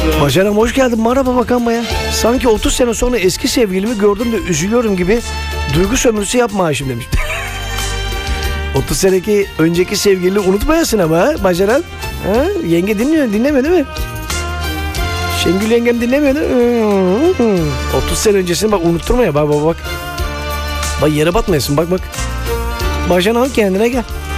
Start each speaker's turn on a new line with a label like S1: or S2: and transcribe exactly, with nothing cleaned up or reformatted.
S1: Bacanam hoş geldin. Merhaba bakan ya. Sanki otuz sene sonra eski sevgilimi gördüm de üzülüyorum gibi duygu sömürüsü yapma Haşim demiş. otuz seneki önceki sevgilini unutmayasın ama ha Bacanam. Ha? Yenge dinliyor, dinlemiyor değil mi? Şengül yengem dinlemiyor değil mi? otuz sene öncesini bak unutturma ya bak bak bak. Bak yere batmayasın bak bak. Bacanam kendine gel.